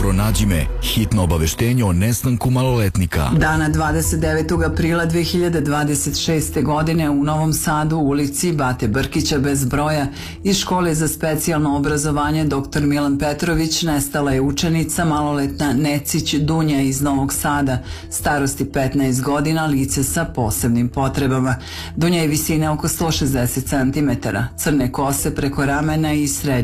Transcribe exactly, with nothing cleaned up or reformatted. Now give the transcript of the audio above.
pronađi me, hitno obaveštenje o nestanku maloletnika. Dana dvadeset devetog aprila dve hiljade dvadeset šeste. godine u Novom Sadu u ulici Bate Brkića bez broja iz škole za specijalno obrazovanje doktor Milan Petrović nestala je učenica maloletna Necić Dunja iz Novog Sada, starosti petnaest godina, lice sa posebnim potrebama. Dunja je visine oko sto šezdeset centimetara, crne kose preko ramena i srednje